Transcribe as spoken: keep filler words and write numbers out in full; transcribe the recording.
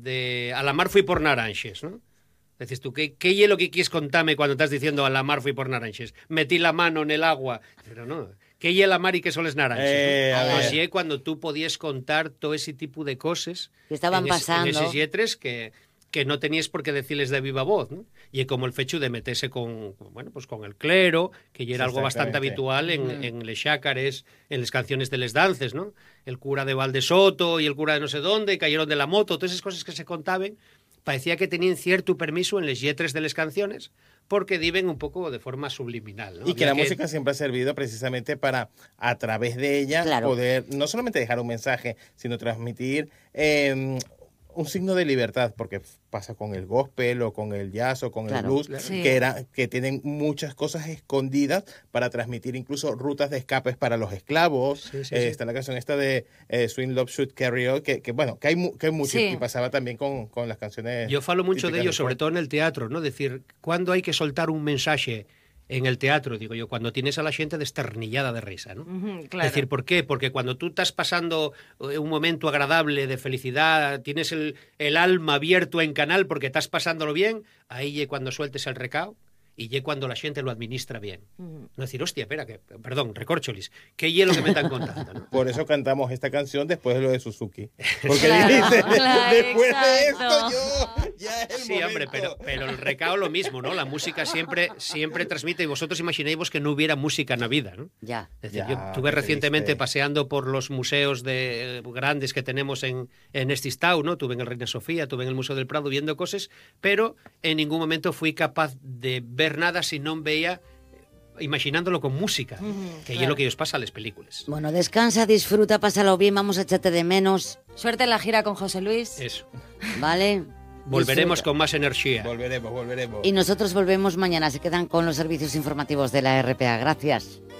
de a la mar fui por naranxes, ¿no? Dices tú, ¿qué, qué hielo que quieres contarme cuando estás diciendo a la mar fui por naranxes? Metí la mano en el agua. Pero no, ¿qué hielo la mar y qué son les naranxes? Eh, ¿no? a Así ver. es cuando tú podías contar todo ese tipo de cosas Que estaban en es- pasando. en esos lletres que, que no tenías por qué decirles de viva voz, ¿no? Y como el fecho de meterse con, bueno, pues con el clero, que ya era Sí, algo bastante exactamente. habitual en, en les xácares, en las canciones de les dances, ¿no? El cura de Valdesoto y el cura de no sé dónde cayeron de la moto, todas esas cosas que se contaban, parecía que tenían cierto permiso en les lletres de las canciones porque diven un poco de forma subliminal, ¿no? Y que Había la música siempre ha servido precisamente para, a través de ella, Claro. poder no solamente dejar un mensaje, sino transmitir eh, un signo de libertad, porque pasa con el gospel o con el jazz o con Claro. el blues, Sí. que, era, que tienen muchas cosas escondidas para transmitir incluso rutas de escapes para los esclavos. Sí, sí, Eh, sí. Está la canción esta de eh, Swing Love Shoot Carry On, que, que bueno, que hay, mu- que hay mucho Sí. y pasaba también con, con las canciones. Yo falo mucho de típicas ello, del sobre pueblo. todo en el teatro, ¿no? Decir, ¿cuándo hay que soltar un mensaje en el teatro? Digo yo, cuando tienes a la gente desternillada de risa, ¿no? Ujú, claro. Es decir, ¿por qué? Porque cuando tú estás pasando eh, un momento agradable de felicidad, tienes el, el alma abierto en canal porque estás pasándolo bien, ahí es cuando sueltes el recao y es cuando la gente lo administra bien. Ujú. No decir, hostia, espera, que, perdón, recorcholis, qué hielo que me están contando, ¿no? Por eso cantamos esta canción después de lo de Suzuki. Porque Claro, dijiste, claro, después de exacto. esto yo, ya es el Sí, hombre, momento. pero, pero el recao lo mismo, ¿no? La música siempre, siempre transmite, y vosotros imagináis que no hubiera música en la vida, ¿no? Ya. Es decir, Ya, yo estuve qué recientemente triste. paseando por los museos de, eh, grandes que tenemos en, en Estistau, ¿no? Tuve en el Reina Sofía, tuve en el Museo del Prado viendo cosas, pero en ningún momento fui capaz de ver nada si no veía, eh, imaginándolo con música, Ujú, que es claro. lo que os pasa a las películas. Bueno, descansa, disfruta, pásalo bien, vamos a echarte de menos, Suerte en la gira con José Luis. Eso. ¿vale? Volveremos Disfruta. con más energía. Volveremos, volveremos. Y nosotros volvemos mañana, se quedan con los servicios informativos de la R P A. Gracias.